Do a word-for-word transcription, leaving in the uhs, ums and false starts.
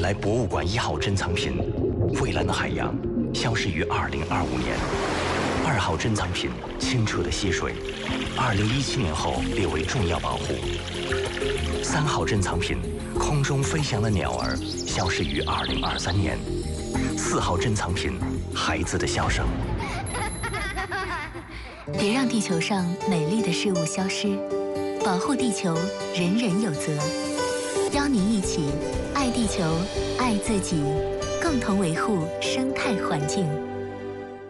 来博物馆一号珍藏品——蔚蓝的海洋，消失于二零二五年。二号珍藏品——清澈的溪水，二零一七年后列为重要保护。三号珍藏品——空中飞翔的鸟儿，消失于二零二三年。四号珍藏品——孩子的笑声。 别让地球上美丽的事物消失，保护地球，人人有责。邀您一起爱地球，爱自己，共同维护生态环境。